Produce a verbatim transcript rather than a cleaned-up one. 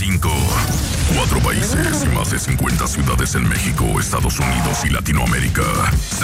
cinco. Cuatro países y más de cincuenta ciudades en México, Estados Unidos y Latinoamérica.